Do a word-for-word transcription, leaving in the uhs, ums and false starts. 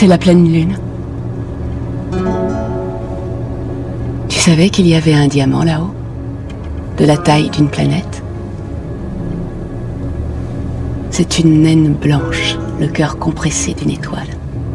C'est la pleine lune. Tu savais qu'il y avait un diamant là-haut, de la taille d'une planète? C'est une naine blanche, le cœur compressé d'une étoile.